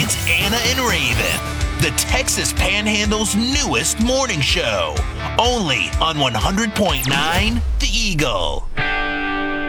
It's Anna and Raven, the Texas Panhandle's newest morning show. Only on 100.9 The Eagle.